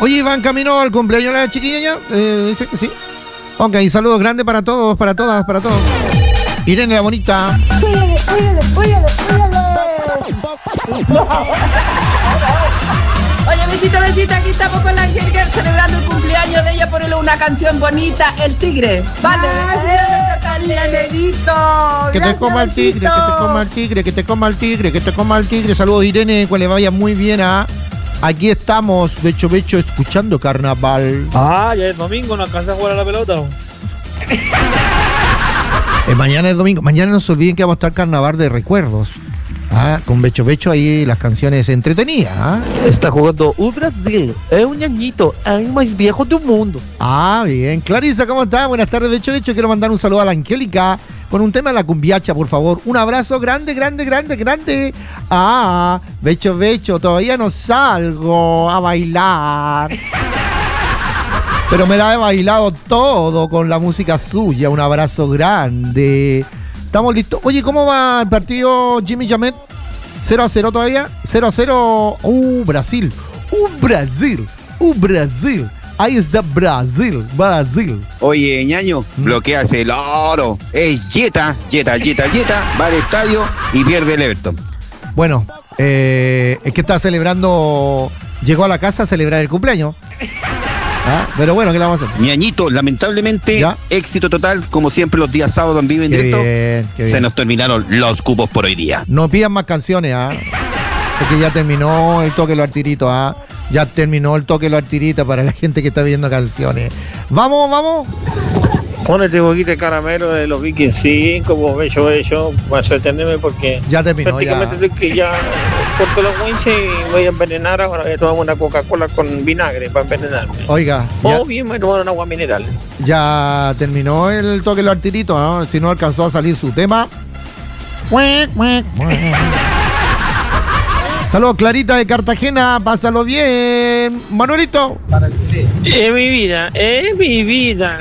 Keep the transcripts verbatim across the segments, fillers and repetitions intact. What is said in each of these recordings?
Oye, ¿van camino al cumpleaños de la chiquilla ya? Eh, dice que sí. Ok, saludos grandes para todos, para todas, para todos. Irene la bonita. Cuídale, cuídale, cuídale, cuídale. Oye, besito, besito, aquí estamos con la Angélica celebrando el cumpleaños de ella. Ponele una canción bonita, El Tigre. Vale. Que te coma el tigre, que te coma el tigre, que te coma el tigre, que te coma el tigre. Saludos, Irene, que le vaya muy bien a... Aquí estamos, Becho Becho, escuchando Carnaval. Ah, ya es domingo, ¿no alcanza a jugar a la pelota? Eh, mañana es domingo. Mañana no se olviden que vamos a estar Carnaval de recuerdos. Ah, con Becho Becho ahí las canciones entretenidas. ¿Ah? Está jugando o Brasil. Es un ñañito, el más viejo del mundo. Ah, bien. Clarisa, ¿cómo estás? Buenas tardes, Becho Becho. Quiero mandar un saludo a la Angélica con un tema de la cumbiacha, por favor. Un abrazo grande, grande, grande, grande. Ah, Becho Becho, todavía no salgo a bailar. Pero me la he bailado todo con la música suya. Un abrazo grande. Estamos listos. Oye, ¿cómo va el partido, Jimmy Jamet? cero a cero todavía. cero a cero. Uh, Brasil. Uh, Brasil. Uh, Brasil. Ahí está Brasil. Brasil. Oye, ñaño, ¿Mm? Lo que hace el oro es Jetta, Jetta, Jetta, Jetta, va al estadio y pierde el Everton. Bueno, eh, es que está celebrando. Llegó a la casa a celebrar el cumpleaños. ¿Ah? Pero bueno, ¿qué le vamos a hacer? Ñañito, lamentablemente, ¿ya? Éxito total, como siempre los días sábados en vivo en directo. Bien, se bien. Nos terminaron los cupos por hoy día. No pidan más canciones, ¿ah? Porque ya terminó el toque de los artiritos, ¿ah? Ya terminó el toque de los artiritos para la gente que está viendo canciones. ¡Vamos, vamos! Ponete boquita de caramelo de los Vikings cinco, como Becho Becho, para sorprenderme porque ya terminó, prácticamente ya. Estoy que ya corto los winches y voy a envenenar. Ahora voy a tomar una Coca-Cola con vinagre para envenenarme. Oiga. O ya, bien me tomo un agua mineral. Ya terminó el toque de los artiritos, ¿no? Si no alcanzó a salir su tema. Saludos, Clarita de Cartagena, pásalo bien. Manuelito. Es mi vida, es mi vida.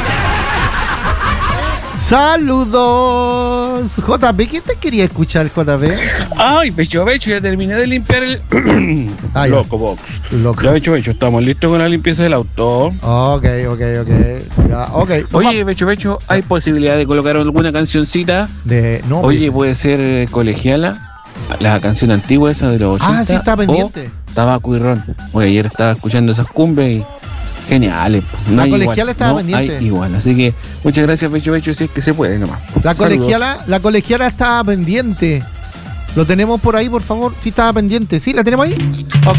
Saludos, J P. ¿Quién te quería escuchar, J P? Ay, Becho Becho, ya terminé de limpiar el ah, Loco Box. Loco. Ya, Becho Becho, estamos listos con la limpieza del auto. Ok, ok, ok. Ya, okay. Oye, Becho Becho, ¿hay posibilidad de colocar alguna cancioncita? De, no, Oye, be... puede ser colegiala, la canción antigua esa de los ochenta. Ah, sí, está pendiente. Tabaco y ron. Oye, ayer estaba escuchando esas cumbias y geniales. No la colegiala estaba no pendiente. Hay igual, así que muchas gracias, Becho Becho, si es que se puede nomás. La colegiala, la colegiala estaba pendiente. ¿Lo tenemos por ahí, por favor? Sí, estaba pendiente. ¿Sí? ¿La tenemos ahí? Okay.